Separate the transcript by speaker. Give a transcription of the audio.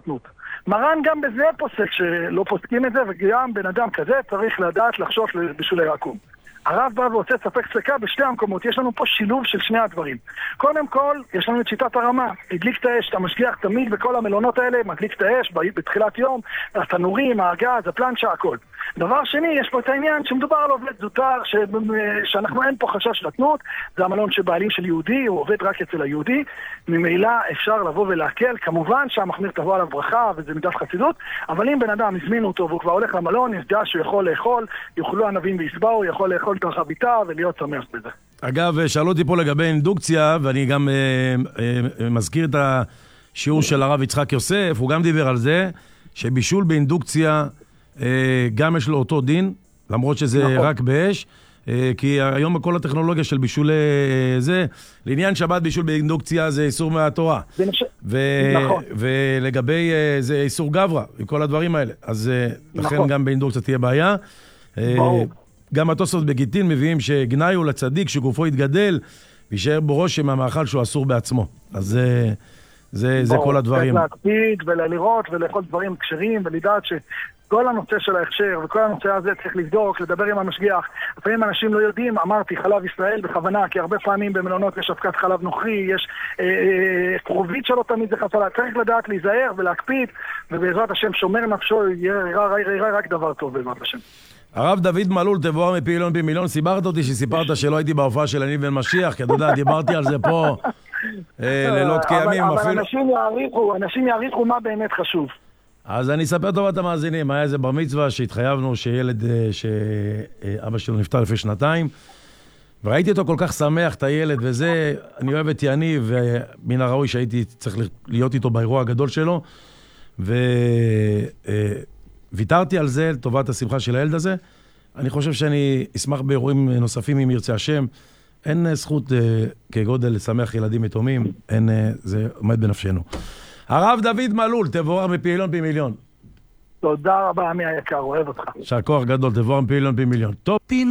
Speaker 1: התנות. מרן גם בזה פוסק שלא פוסקים את זה, וגם בן אדם כזה צריך לדעת לחשוב בשולי עקום. הרב בא ועושה ספק ספקה בשתי המקומות. יש לנו פה שילוב של שני הדברים. קודם כל, יש לנו את שיטת הרמה. הדליק את האש, אתה משגיח תמיד בכל המלונות האלה, מדליק את האש בתחילת יום, התנורים, הגז, הפלנצ'ה, הכל. דבר שני, יש פה את העניין שמדובר על עובד זוטר, שאנחנו אין פה חשש לתנות, זה המלון שבעלים של יהודי, הוא עובד רק אצל היהודי, ממילא אפשר לבוא ולהקל, כמובן שהמחמיר תבוא עליו ברכה, וזה מידת חסידות, אבל אם בן אדם הזמינו אותו והוא כבר הולך למלון, ידע שהוא יכול לאכול, יאכלו ענבים ויסבאו, הוא יכול לאכול את החביתה ולהיות שמח בזה.
Speaker 2: אגב, שאלו אותי פה לגבי אינדוקציה, ואני גם מזכיר את השיעור של הרב יצחק יוסף, הוא גם דיבר על זה, שבישול באינדוקציה גם יש לו אותו דין, למרות שזה נכון. רק באש, כי היום בכל הטכנולוגיה של בישול זה, לעניין שבת בישול באינדוקציה זה איסור מהתורה. נכון. ולגבי זה איסור גברה, וכל הדברים האלה. אז לכן נכון. גם באינדוקציה תהיה בעיה. גם התוספות בגיטין מביאים שגנאי הוא לצדיק, שגופו יתגדל, וישאר בו רושם מהמאכל שהוא אסור בעצמו. אז זה כל הדברים.
Speaker 1: צריך להקפיד ולראות ולאכול דברים כשרים, ולדעת כל הנושא של ההכשר וכל הנושא הזה צריך לבדוק, לדבר עם המשגיח. לפעמים אנשים לא יודעים, אמרתי חלב ישראל בכוונה, כי הרבה פעמים במלונות יש אבקת חלב נוכרי, יש קרובית שלו תמיד זה חסלה. צריך לדעת להיזהר ולהקפיד, ובעזרת השם שומר נפשו יראה רק דבר טוב בעזרת השם.
Speaker 2: הרב דוד מלול, תבואר מפעילון במיליון, סיפרת אותי שסיפרת שלא הייתי בהופעה של אני בן משיח, כי אתה יודע, דיברתי על זה פה לילות כימים.
Speaker 1: אבל אנשים יעריכו מה באמת חשוב.
Speaker 2: אז אני אספר טובת המאזינים, היה איזה בר מצווה שהתחייבנו שילד שאבא שלו נפטר לפני 2 וראיתי אותו כל כך שמח, את הילד וזה, אני אוהב את יניב, ומן הראוי שהייתי צריך להיות איתו באירוע הגדול שלו, וויתרתי על זה לטובת השמחה של הילד הזה. אני חושב שאני אשמח באירועים נוספים אם ירצה השם. אין זכות כגודל לשמח ילדים יתומים, זה עומד בנפשנו. הרב דוד מלול, תבואר מפעילון במיליון.
Speaker 1: תודה רבה, עמי היקר, אוהב אותך.
Speaker 2: שער כוח גדול, תבואר מפעילון במיליון. טוב.